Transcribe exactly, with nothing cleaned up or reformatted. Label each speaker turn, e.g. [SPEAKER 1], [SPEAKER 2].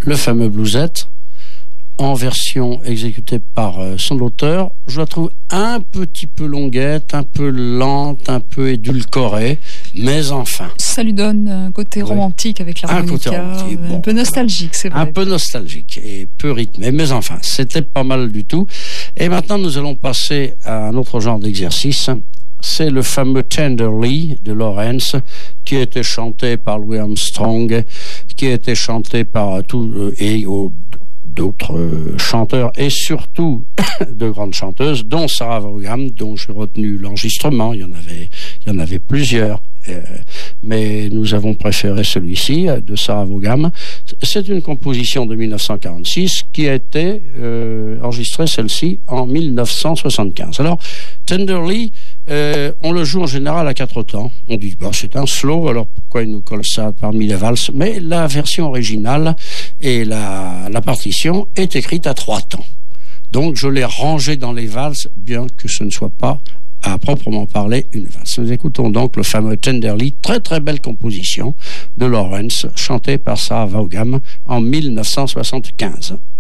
[SPEAKER 1] le fameux bluesette, en version exécutée par euh, son auteur. Je la trouve un petit peu longuette, un peu lente, un peu édulcorée, mais enfin.
[SPEAKER 2] Ça lui donne un côté oui. romantique avec l'harmonica, un, romantique, bon, un peu nostalgique, c'est vrai.
[SPEAKER 1] Un peu nostalgique et peu rythmé, mais enfin, c'était pas mal du tout. Et maintenant, nous allons passer à un autre genre d'exercice. C'est le fameux Tenderly de Lawrence, qui a été chanté par Louis Armstrong, qui a été chanté par tout euh, et au d'autres euh, chanteurs et surtout de grandes chanteuses, dont Sarah Vaughan, dont j'ai retenu l'enregistrement. Il y en avait, il y en avait plusieurs, euh, mais nous avons préféré celui-ci de Sarah Vaughan. C'est une composition de mille neuf cent quarante-six qui a été euh, enregistrée, celle-ci, en mille neuf cent soixante-quinze. Alors, Tenderly, euh, on le joue en général à quatre temps. On dit, bah, c'est un slow, alors pourquoi il nous colle ça parmi les valses? Mais la version originale et la, la partition est écrite à trois temps. Donc, je l'ai rangé dans les valses, bien que ce ne soit pas à proprement parler une valse. Nous écoutons donc le fameux Tenderly, très très belle composition de Lawrence, chantée par Sarah Vaughan en mille neuf cent soixante-quinze.